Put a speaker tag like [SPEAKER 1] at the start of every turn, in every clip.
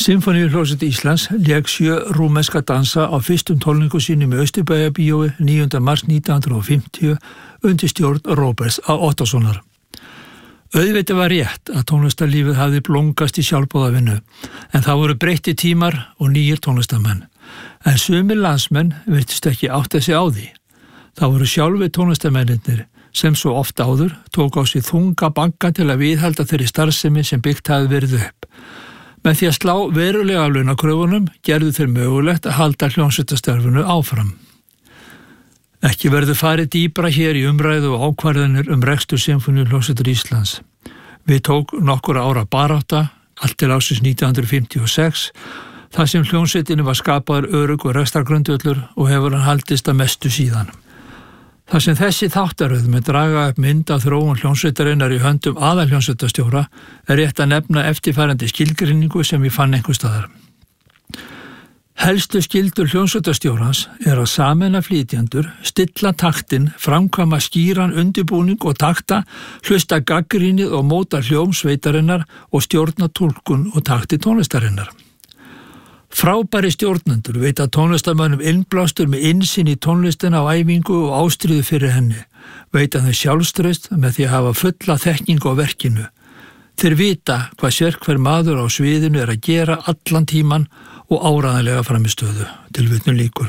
[SPEAKER 1] Sinfóníuhljómsveit Íslands lék 7 rúmenska dansa á fyrstum tónleikum sínum í Austurbæjarbíói 9. mars 1950 undir stjórn Róberts A. Ottóssonar. Auðvitað var rétt að tónlistarlífið hafði blómgast í sjálfboðavinnu, en það voru breytti tímar og nýjir tónlistarmenn. En sumir landsmenn virtust ekki átta sig á því. Það voru sjálfir tónlistarmennirnir sem svo oft áður tók á sig þunga banka til að viðhalda þeirri starfsemi sem byggt hafi verið upp. Með því að slá verulega af launakröfunum gerðu þeir mögulegt að halda hljómsveitastarfinu áfram. Ekki verður farið dýpra hér í umræðu og ákvarðanir rekstur Sinfóníuhljómsveitar Íslands. Við tók nokkur ára barátta, allt til ársins 1956, þar sem hljómsveitinu var skapaður örugg og rekstrargrundvöllur og hefur hann haldist að mestu síðan. Þar sem þessi þáttaröð með draga upp mynd af þróun hljómsveitarinnar í höndum aðalhljómsveitarstjóra er rétt að nefna eftirfærandi skilgreiningu sem ég fann einhvers staðar. Helstu skyldur hljómsveitarstjórans er að sameina flytjendur, stilla taktinn, framkvæma skýran undirbúning og takta, hlusta gagnrýnið og móta hljómsveitarinnar og stjórna túlkun og takti tónlistarinnar. Frábæri stjórnendur veita tónlistarmönnum innblástur með innsýn í tónlistina á æfingu og ástríðu fyrir henni, veita þeim sjálfstraust með því að hafa fulla þekkingu á verkinu. Þeir vita hvað sérhver maður á sviðinu er að gera allan tíman og áræðanlega framistöðu, tilvitnun lýkur.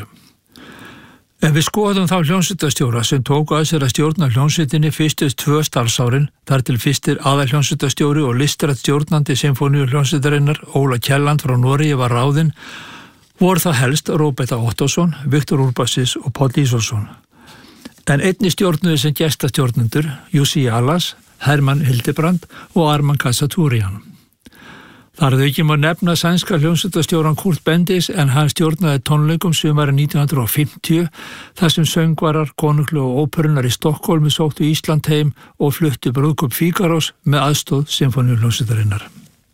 [SPEAKER 1] Ef við skoðum þá hljómsveitarstjóra sem tóku að sér að stjórna hljómsveitinni fyrstu 2 starfsárin, þar til fyrstir aðalhljómsveitarstjóri og listrænt stjórnandi Sinfóníuhljómsveitarinnar Óla Kielland frá Noregi var ráðinn, voru það helst Róbert A. Ottósson, Viktor Urbásis og Páll Ísólfsson. En einnig stjórnuðu sem gestastjórnendur Jussi Alas, Hermann Hildebrand og Arman Khachaturian. Þar ekki má nefna sænska hljómsveitarstjóran Kurt Bendis en hann stjórnaði tónleikum sumarið 1950 þar sem söngvarar, konunglu og óperunar í Stokkólmi sóttu Ísland heim og fluttu brúðkaup Fígarós með aðstoð Sinfóníuhljómsveitarinnar.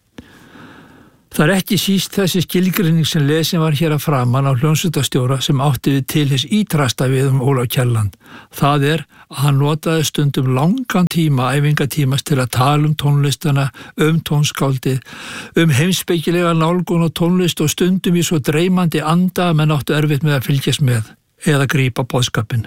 [SPEAKER 1] Það ekki síst þessi skilgreining sem lesin var hér að framan á hljómsveitarstjóra sem átti við til þess ítrasta við Óla Kielland. Það er að hann notaði stundum langan tíma, æfingatímas til að tala tónlistana, tónskáldið, heimspekilega nálgun og tónlist og stundum í svo dreymandi anda að menn áttu erfitt með að fylgjast með eða grípa boðskapinn.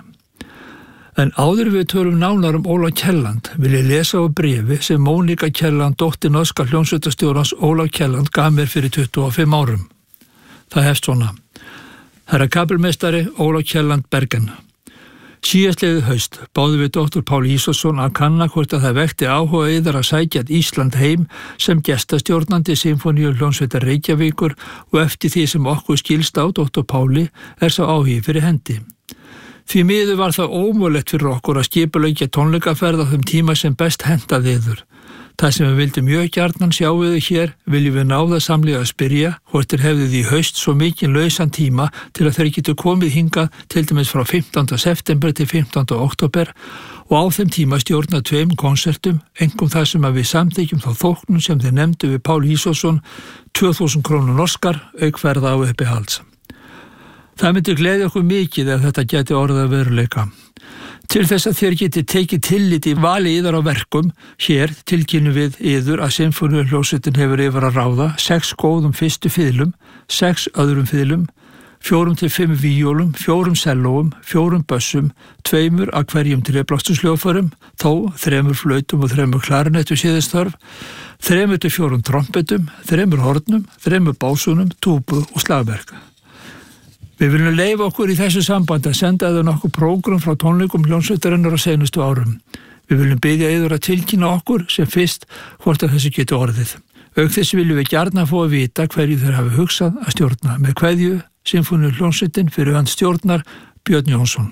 [SPEAKER 1] En áður við tölum nánar Óla Kielland vil ég lesa á bréfi sem Mónika Kielland, dóttir norska hljómsveitarstjórans Óla Kielland, gaf mér fyrir 25 árum. Það hefst svona. Herra kapelmeistari Óla Kielland Bergen. Síðastliðið haust báðu við dóttur Páll Ísólfsson að kanna hvort að það vekti áhuga yðar að sækja Ísland heim sem gestastjórnandi Sinfóníuhljómsveitar Reykjavíkur og eftir því sem okkur skilst á dóttur Páli er sá áhugi fyrir hendi. Því miður var það ómögulegt fyrir okkur að skipuleggja tónleikaferð á þeim tíma sem best hentaði yður. Það sem við vildum mjög gjarnan sjá við hér viljum við náðasamlega að spyrja hvort þeir hefðu því haust svo mikinn lausan tíma til að þeir getur komið hingað til dæmis frá 15. september til 15. október og á þeim tíma stjórna 2 konsertum, einkum það sem að við samþykjum þá þóknun sem þeir nefndu við Páll Ísólfsson, 2000 krónur norskar, auk ferða á uppihalds. Það myndi gleðja okkur mikið ef þetta geti orðið að veruleika. Til þess að þér geti tekið tillit í vali yðar á verkum, hér tilkynnum við yður að Sinfóníuhljómsveitin hefur yfir að ráða 6 góðum fyrstu fiðlum, 6 öðrum fiðlum, 4 til 5 víólum, 4 sellóum, 4 bössum, 2 af hverjum tréblástusljóðfærum, þó 3 flautum og 3 klarinettum síðastörf, 3 til 4 trompetum, 3 hornum, 3 básunum, túbu og slagverk. Við viljum leyfa okkur í þessu sambandi að senda þau nokkuð prógram frá tónleikum hljómsveitarinnar á seinustu árum. Við viljum biðja yður að tilkynna okkur sem fyrst hvort að þessu geti orðið. Auk þess viljum við gjarnan fá að vita hverju þeir hafi hugsað að stjórna. Með kveðju, Sinfóníuhljómsveitin fyrir hönd stjórnar Björn Jónsson.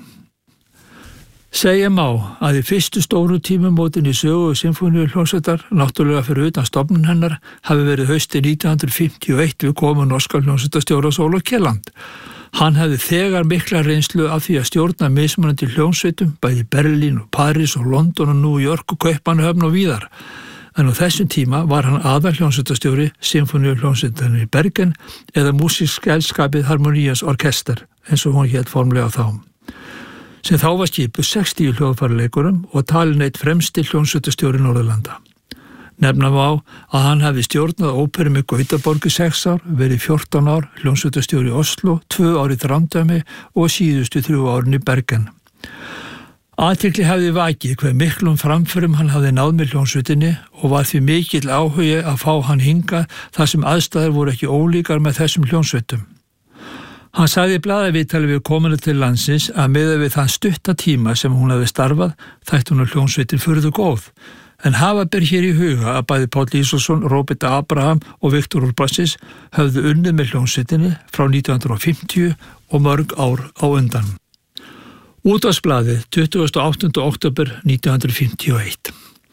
[SPEAKER 1] Segja má að í fyrstu stóru tímamótin í sögu Sinfóníuhljómsveitar, náttúrulega fyrir utan stofnun hennar, hafi verið haustið 1951 við komu norska hljómsveitarstjórans Óla Kielland. Hann hefði þegar mikla reynslu af því að stjórna mismunandi hljómsveitum, bæði Berlín og París og London og New York og Kaupmannahöfn og víðar. En á þessum tíma var hann aðalhljómsveitarstjóri Sinfóníuhljómsveitarinnar í Bergen eða músíkselskapið Harmonías Orkester, eins og hún hét formlega þá. Sem þá var skipuð 60 hljóðfæraleikurum og talin eitt fremsti hljómsveitarstjóri Norðurlanda. Nefna má að hann hafi stjórnað óperu með Gautaborg í 6 ár, verið 14 ár, hljómsveitarstjóri í Oslo, 2 ár í Þrándheimi og síðustu 3 árin í Bergen. Athygli hafði vakið hve miklum framförum hann hafði náð með hljómsveitinni og var því mikill áhugi að fá hann hingað þar sem aðstæður voru ekki ólíkar með þessum hljómsveitum. Hann sagði í blaðaviðtali við komuna til landsins að miðað við þann stutta tíma sem hún hafði starfað þætti hún hljómsveitin furðu góð. En hafa ber hér í huga að bæði Páll Ísólfsson, Róbert Abraham og Viktor Urbassis höfðu unnið með hljómsveitinni frá 1950 og mörg ár á undan. Útvarpsblaðið 28. október 1951.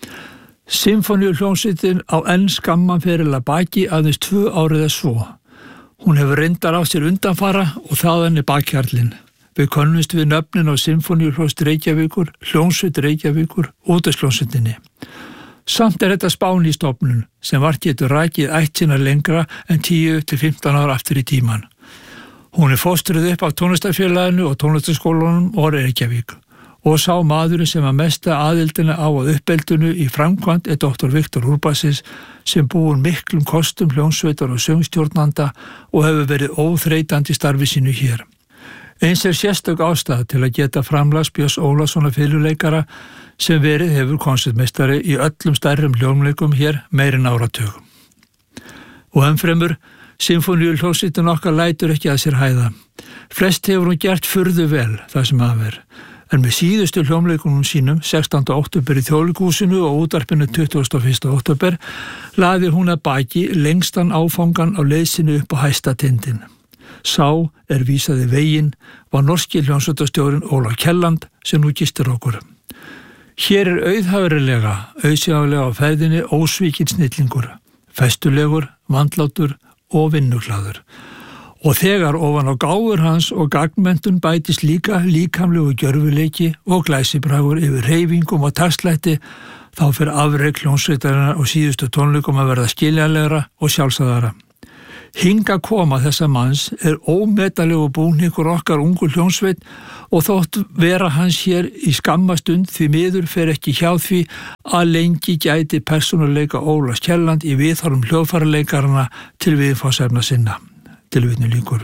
[SPEAKER 1] Sinfóníuhljómsveitin á enn skamman feril að baki aðeins 2 árið eða svo. Hún hefur reyndar á sér undanfara og þaðan bakhjarlinn. Við könnumst við nöfnin á Sinfóníuhljómsveit Reykjavíkur, Hljómsveit Reykjavíkur, útvarpshljómsveitinni. Samt þetta Spáni stofnun sem vart getur rakið ætt sína lengra en 10 til 15 ára aftur í tíman. Hún fóstruð upp af tónlistarfélaginu og tónlistarskólanum og Reykjavík og sá maðurinn sem að mesta aðildina á að uppeldinu í framkvæmd Dr. Viktor Urbassis sem búin miklum kostum hljómsveitar og söngstjórnanda og hefur verið óþreytandi starfi sínu hér. Eins sérstök ástæða til að geta framlags Björns Ólafssonar fiðluleikara sem verið hefur konsertmeistari í öllum stærrum hljómleikum hér meirinn áratug. Og ennfremur, Sinfóníuhljómsveitin okkar lætur ekki að sér hæða. Flest hefur hún gert furðu vel það sem að en með síðustu hljómleikunum sínum 16. október í Þjóðleikhúsinu og útvarpinu 21. október laði hún að baki lengstan áfangan á leiðsinu upp á hæsta tindin. Sá vísaði veginn var norski hljómsveitarstjórinn Ólaf Kielland sem nú gistir okkur. Hér auðsjálega á ferðinni ósvikinn snillingur, festulegur, vandlátur og vinnuglaður. Og þegar ofan á gáfur hans og gagnmentun bætist líka líkamlegu gjörfuleiki og glæsibragur yfir hreyfingum og takslætti, þá fer afrek hljómsveitarinnar og síðustu tónleikum að verða skiljanlegra og sjálfsagðara. Hinga koma þessa manns ómetalegu búningur okkar ungu hljómsveit og þótt vera hans hér í skammastund því miður fer ekki hjá því að lengi gæti persónuleika Ólafs Kielland í viðhorfum hljóðfæraleikaranna til viðfangsefna sinna. Tilvitnun lýkur.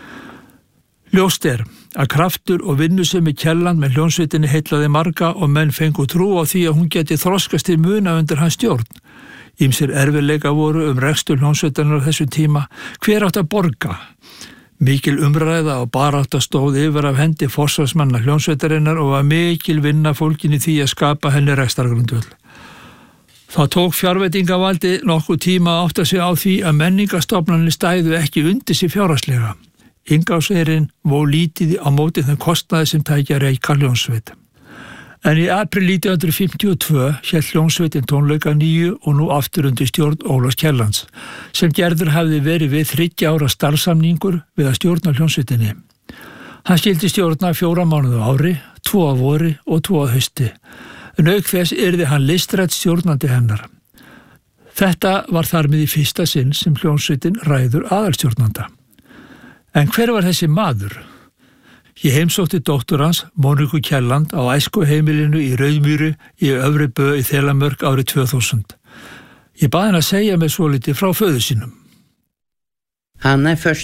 [SPEAKER 1] Ljóst að kraftur og vinnusemi Kielland með hljómsveitinni heillaði marga og menn fengu trú á því að hún geti þroskast til muna undir hans stjórn. Ýmsir erfiðleika voru rekstur hljómsveitarinnar á þessum tíma. Hver átt að borga? Mikil umræða og barátta stóð yfir af hendi forsvarsmanna hljómsveitarinnar og var mikil vinna fólkin í því að skapa henni rekstrargrundvöll. Það tók fjárveitingavaldi nokkuð tíma að átta sig á því að menningarstofnanir stæðu ekki undir sig fjárhagslega. Inngangserinn vó lítið á móti þeim kostnaði sem tækja reika hljómsveit. En í april 1952 hélt hljómsveitin tónleika nýju og nú aftur undir stjórn Ólafs Kiellands, sem gerður hafði verið við 3 ára starfsamningur við að stjórna hljómsveitinni. Hann skyldi stjórna 4 mánuði á ári, 2 á vori og 2 á hausti. En auk þess yrði hann listrænt stjórnandi hennar. Þetta var þar með í fyrsta sinn sem hljómsveitin ræður aðalstjórnanda. En hver var þessi maður? Ég heimsótti dóttur hans, Móniku Kielland, á æskuheimilinu í Rauðmýri í Öfri Bø í Þelamörk árið 2000. Ég bað hann að segja mig svolítið frá föður sínum.
[SPEAKER 2] Han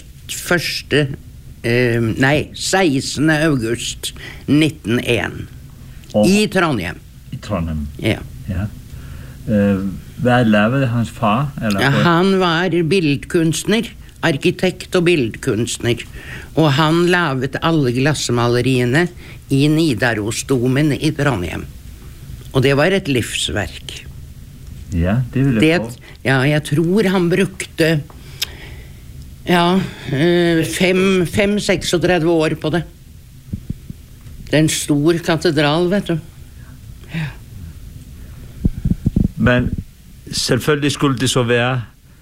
[SPEAKER 2] 16. august 1901 i Trondheim.
[SPEAKER 3] I Trondheim?
[SPEAKER 2] Ja.
[SPEAKER 3] Hvad lavede hans far? Eller?
[SPEAKER 2] Ja, han var bildkunstner. Arkitekt og bildkunstner, og han lavet alle glassmaleriene i Nidarosdomen i Trondheim. Og det var et livsverk.
[SPEAKER 3] Ja, det vil jeg få.
[SPEAKER 2] Ja, jeg tror han brukte 5-36 år på det. Det en stor katedral, vet du. Ja.
[SPEAKER 3] Men selvfølgelig skulle det så være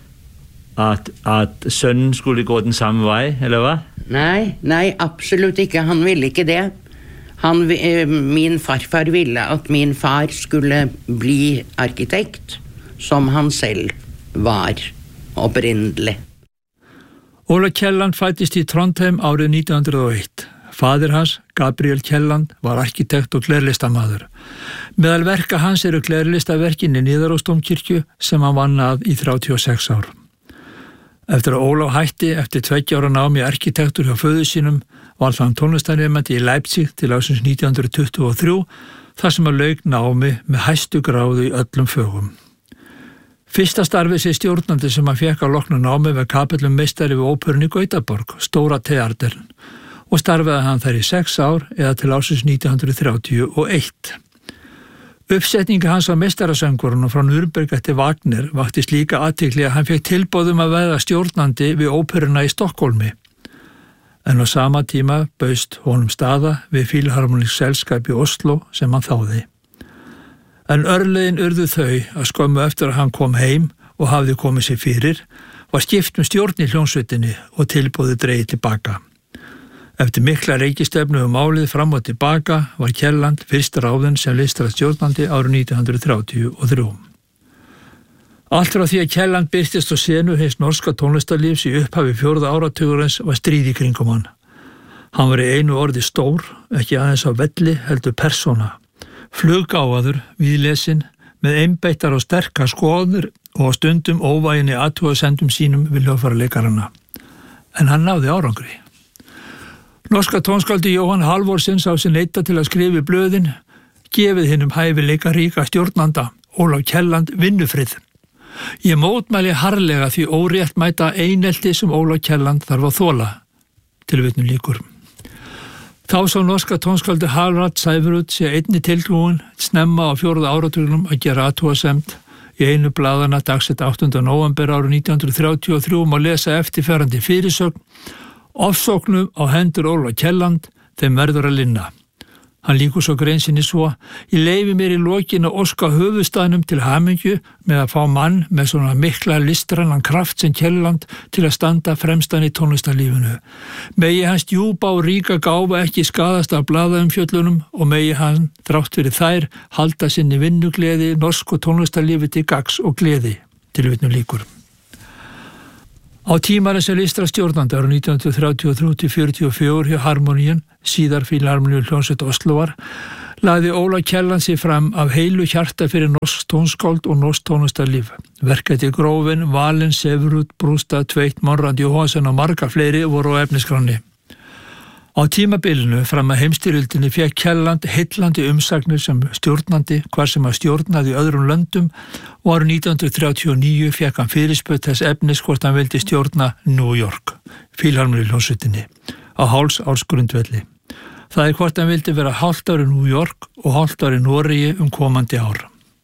[SPEAKER 3] at sønnen skulle gå den samme vej, eller hvad?
[SPEAKER 2] Nej, absolut ikke. Han ville ikke det. Min farfar ville at min far skulle bli arkitekt, som han selv var opprinnelig.
[SPEAKER 1] Ólaf Kielland fættist í Trondheim árið 1901. Faðir hans, Gabriel Kielland, var arkitekt og glerlistamaður. Meðal verka hans eru glerlistaverkin í Niðarósdómkirkju sem hann vann að í 36 ár. Eftir að Ólaf hætti eftir 2 ára nám í arkitektur hjá föður sínum var hann tónlistarnemandi í Leipzig til ársins 1923 þar sem að lauk námi með hæstu gráðu í öllum fögum. Fyrsta starfið sé stjórnandi sem hann fékk á loknu námi við kapellum meistari við óperunni í Gautaborg, Stóra Teatern, og starfaði hann þar í 6 ár eða til ársins 1931. Uppsetningi hans á meistarasöngurinn frá Nürnberg eftir Wagner vakti slíka athygli að hann fékk tilboð að verða stjórnandi við óperuna í Stokkólmi. En á sama tíma bauðst honum staða við Filharmonisk selskap í Oslo sem hann þáði. En örlögin urðu þau að skömmu eftir að hann kom heim og hafði komið sér fyrir, var skipt stjórn í hljómsveitinni og tilboðið dregið tilbaka. Eftir mikla reikistefnu málið fram og tilbaka var Kielland fyrst ráðinn sem listrastjórnandi árið 1933. Allt frá því að Kielland birtist á senu hins norska tónlistarlífs í upphafi 4. áratugurins var stríð í kringum hann. Hann var í einu orði stór, ekki aðeins á velli heldur persóna. Fluggáfaður, víðlesinn, með einbeittar og sterkar skoðanir og á stundum óvæginni athugasendum sínum við hljóðfæralekarana. En hann náði árangri. Norska tónskáldi Jóhann Halvorsen sá sig neita til að skrifa í blöðin, gefið hinum hæfileika ríka stjórnanda, Ólaf Kielland, vinnufrið. Ég mótmæli harðlega því óréttmæta einelti sem Ólaf Kielland þarf að þola. Tilvitnun lýkur. Þá sá norska tónskáldi Harald Sæverud sé einni tiltrúin snemma á 4. áratugnum að gera athugasemd. Í einu blaðana dagsett 8. nóvember árið 1933 má lesa eftirfarandi fyrirsögn: ofsóknum á hendur Ólaf Kielland, þeim verður að linna. Hann lýkur svo grein sinni svo: ég leyfi mér í lokin að óska höfuðstaðnum til hamingju með að fá mann með svona mikla listrænan kraft sem Kielland til að standa fremstan í tónlistarlífinu. Megi hans djúpa og ríka gáfa ekki skaðast af blaðaumfjöllunum og megi hann, þrátt fyrir þær, halda sinni vinnugleði, norsku tónlistarlífi til gagns og gleði. Tilvitnun lýkur. Á tímana sem listrastjórnandi árið 1933-44 hjá Harmoníun, síðar Filharmoníu hljómsveit Osloar, lagði Ólaf Kielland sig fram af heilu hjarta fyrir norsk tónskáld og norsk tónlistarlíf. Verkefni Grófin, Valen, Severud, Brústad, Tveit, Monrad Jóhannsson og marga fleiri voru á efnisskráni. Á tímabilinu fram að heimstyrjöldinni fékk Kielland heillandi umsagnir sem stjórnandi hvar sem að stjórnaði í öðrum löndum og árið 1939 fékk hann fyrirspurn þess efnis hvort hann vildi stjórna New York, Filharmoníu hljómsveitinni, á hálfs árs grundvelli. Það hvort hann vildi vera hálft ári New York og hálft ári Noregi komandi ár.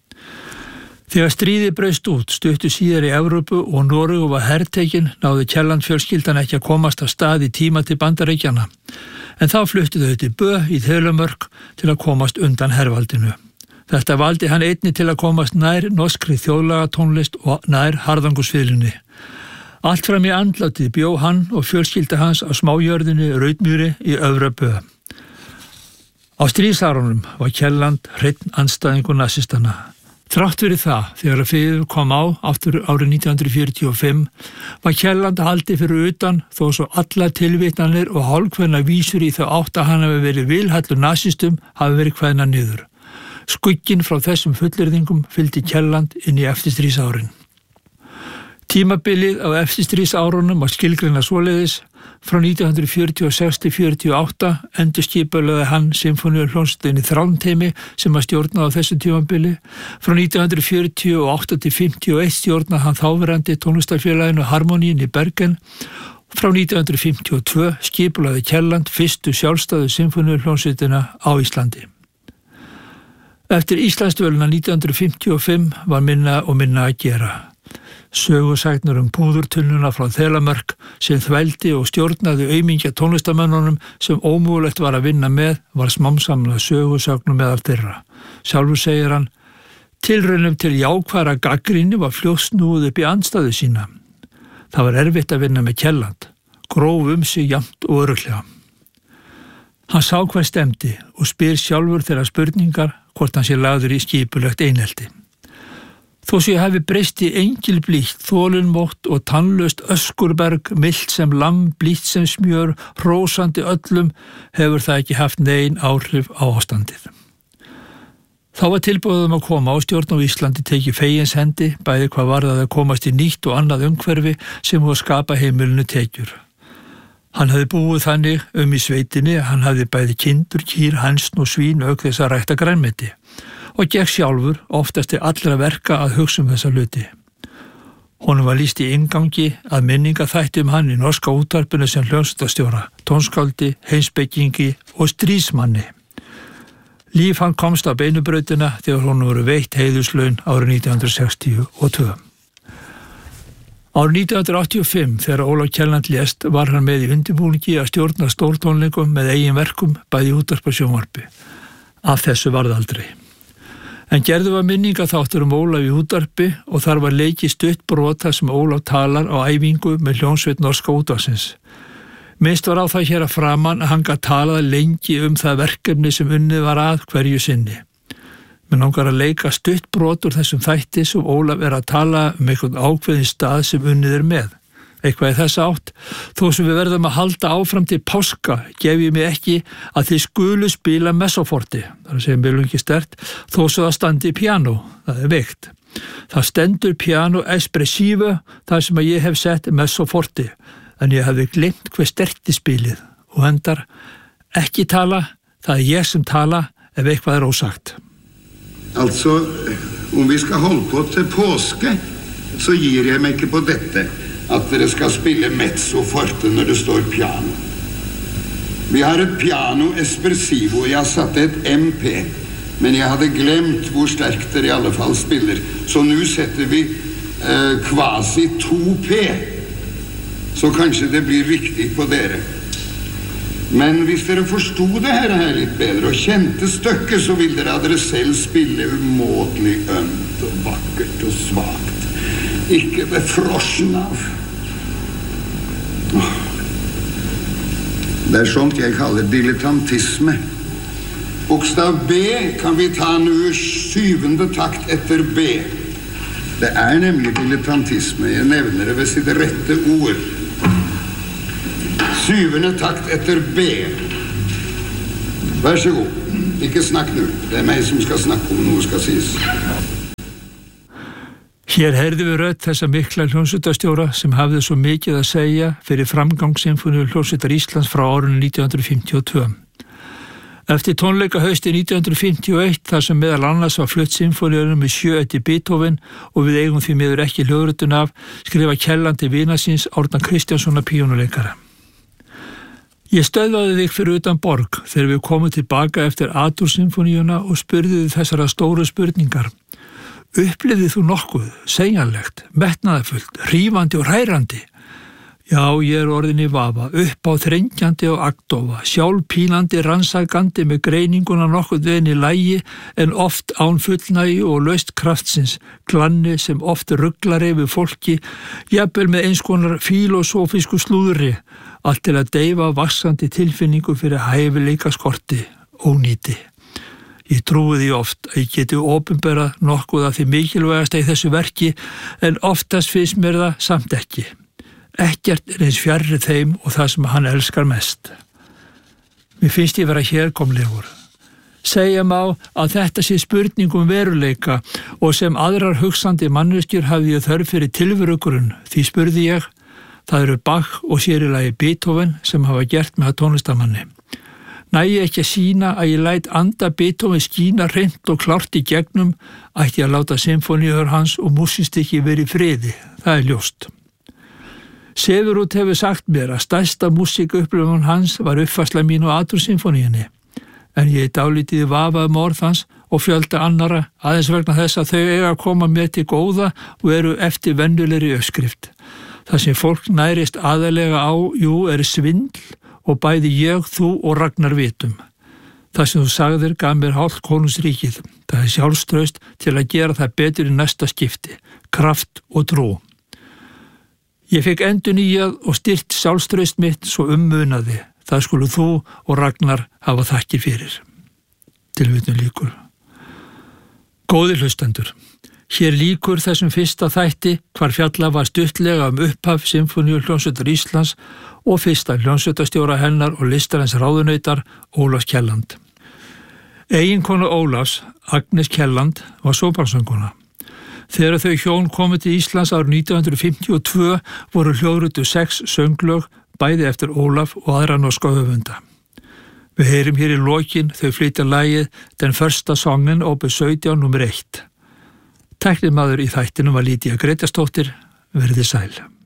[SPEAKER 1] Þegar stríðið braust út stuttu síðar í Evrópu og Noregu var hertekinn, náði Kielland fjölskyldan ekki að komast af stað í tíma til Bandaríkjanna. En þá fluttu þau til Bø í Þelumörk til að komast undan hervaldinu. Þetta valdi hann einni til að komast nær norskri þjóðlagatónlist og nær harðangusfiðlunni. Allt fram í andlátið bjó hann og fjölskylda hans á smájörðinni Raudmýri í Öfra Bø. Á stríðsárunum var Kielland hreinn andstæðingur nasistana. Þrátt fyrir það, þegar að friður kom á aftur árið 1945, var Kielland haldið fyrir utan þó svo allar tilvitnanir og hálfkveðna vísur í þá átt að hann hafi verið vilhallur nasistum hafi verið kveðna niður. Skugginn frá þessum fullyrðingum fylgdi Kielland inn í eftirstríðsárin. Tímabilið á eftirstríðsárunum var skilgreina svoleiðis. Frá 1946-48 endurskipulagði hann symfóníuhljómsveitinni Þrándheimi sem að stjórna á þessu tímabili. Frá 1948-51 stjórnaði hann þáverandi tónlistarfélaginu Harmoníun í Bergen. Frá 1952 skipulagði Kielland fyrstu sjálfstæðu symfóníuhljómsveitina á Íslandi. Eftir Íslandsdvölina 1955 var minna og minna að gera. Sögusagnir púðurtunnuna frá Þelamörk sem þvældi og stjórnaði aumingja tónlistamönnunum sem ómögulegt var að vinna með var smámsamlega sögusagnum meðal þeirra. Sjálfur segir hann: tilraunum til jákværa gagnrýni var fljótt snúið upp í andstæðu sína. Það var erfitt að vinna með Kielland, gróf sig jafnt og örugglega. Hann sá hvað stemdi og spyr sjálfur þeirra spurningar hvort hann sé lagður í skipulegt einelti. Þó sem ég hefi breyst í engilblítt, þolinmótt og tannlaust öskurberg, milt sem lamm, blítt sem smjör, hrósandi öllum, hefur það ekki haft nein áhrif á ástandið. Þá var tilboðum að koma á stjórn á Íslandi tekið fegins hendi, bæði hvað varðaði að komast í nýtt og annað umhverfi sem að skapa heimilinu tekjur. Hann hafði búið þannig í sveitinni, hann hafði bæði kindur, kýr, hænsn og svín auk þess að rækta grænmeti og gekk sjálfur oftast til allra verka að hugsa þessa hluti. Honum var lýst í inngangi að minningaþætti hann í norska útvarpinu sem hljómsveitarstjóra, tónskáldi, heimspekingi og stríðsmanni. Líf hann komst á beinubrautina þegar honum voru veitt heiðurslaun árið 1962. Árið 1985 þegar Ólaf Kielland lést var hann með í undirbúningi að stjórna stórtónleikum með eigin verkum bæði útvarp og sjónvarpi. Af þessu varð aldrei. En gerðu var minningaþáttur Ólaf í útvarpi og þar var leikið stutt brota sem Ólaf talar á æfingu með hljómsveit norska útvarpsins. Minnst var á það hér að framan að hann gat talað lengi það verkefni sem unnið var að hverju sinni. Mér langar að leika stutt brot úr þessum þætti sem Ólaf að tala einhvern ákveðin stað sem unnið með. Eitthvað í þessa átt, þó sem við verðum að halda áfram til páska, gef ég mig ekki að þið skulu spila messoforti, það að segja mjög sterkt, þó svo það standi piano, það veikt. Það stendur piano espressivo, þar sem að ég hef sett messoforti. En jag hade glömt hver sterkti spilið og endar ekki tala, það jag som tala ef eitthvað ósagt.
[SPEAKER 4] Alltså, om vi ska hålla på till påske så ger jag mig inte på detta att dere ska spela mezzo forte när det står piano. Vi har ett piano espressivo och jag satte ett MP, men jag hade glömt hur starkt det i alla fall spelar. Så nu sätter vi quasi 2P. Så kanske det blir riktigt på dere. Men hvis dere forstod det här lite bättre och kände stykket så vill dere att dere selv spille umåtelig ömt och vackert och svagt. Ikke befrosjen av. Det sånt jag kallar dilettantisme. Bokstav B kan vi ta nu 7:e takt efter B. Det nämligen dilettantisme. Jag nämner det vid sitt rätte ord. 7:e takt efter B. Varsågod. Ikke snack nu. Det är mig som ska snacka om något ska sägas.
[SPEAKER 1] Hér heyrðum við rödd þessa mikla hljómsveitarstjóra sem hafði svo mikið að segja fyrir framgang Sinfóníu hljómsveitar Íslands frá árinu 1952. Eftir tónleika hausti 1951 þar sem meðal annars var flutt sinfóníunum með 7 eftir Beethoven og við eigum því miður ekki hljóðritun af, skrifa Kielland til vina síns Árna Kristjánssonar píanóleikara. Ég stöðvaði þig fyrir utan borg þegar við komum tilbaka eftir Atur-sinfóníuna og spurði þig þessara stóru spurningar. Upplifðið þú nokkuð, segjanlegt, metnaðarfullt, hrífandi og hrærandi? Já, ég orðin í vafa, upp á þrengjandi og agdofa, sjálfpínandi, rannsakandi með greininguna nokkuð veginn í lægi en oft án fullnægi og laust kraftsins, glanni sem oft rugglar yfir fólki, jafnvel með eins konar filosófísku slúðri, allt til að deyfa vaxandi tilfinningu fyrir hæfileika skorti, ónýti. Ég trúi því oft að ég geti opinberað nokkuð af því mikilvægasta í þessu verki en oftast finnst mér það samt ekki. Ekkert eins fjarri þeim og það sem hann elskar mest. Mér finnst ég vera hérkomlegur. Segja má að þetta sé spurning veruleika og sem aðrar hugsandi manneskjur hafði ég þörf fyrir tilverugrunn því spurði ég, það eru Bach og sér í lagi Beethoven sem hafa gert með tónlistarmanni. Nægi ekki að sína að ég læt anda Beethoven skína hreint og klárt í gegnum, ætti að láta sinfóníur hans og músíkstykki verið í friði, það ljóst. Severút hefur sagt mér að stærsta músíkupplifun hans var uppfærsla mín á Atur-sinfóníunni, en ég dálítið vafaði orð hans og fjölda annara aðeins vegna þess að þau eiga að koma mér til góða og eru eftir venjulegri uppskrift. Það sem fólk nærist aðalega á, svindl, og bæði ég, þú og Ragnar vitum. Það sem þú sagðir gaf mér hálft konungsríkið. Það sjálfstraust til að gera það betur í næsta skipti, kraft og trú. Ég fekk endurnýjað og styrt sjálfstraust mitt svo munaði. Það skulu þú og Ragnar hafa þakkir fyrir. Tilvitnun lýkur. Góðir hlustendur, Hér lýkur þessum fyrsta þætti hvar fjalla var stuttlega upphaf Sinfóníuhljómsveitar Íslands og fyrsta hljómsveitarstjóra hennar og listarins ráðunautar Ólafs Kielland. Eiginkona Ólafs, Agnes Kielland, var sópransöngkona. Þegar þau hjón komið til Íslands árið 1952 voru hljóðrituð 6 sönglög bæði eftir Ólaf og aðra norska höfunda. Við heyrim hér í lokin þau flytja lagið Den första sången opus 17 nr. 1. Tæknimaður í þættinum var Lídia Grétarsdóttir, verið sæl.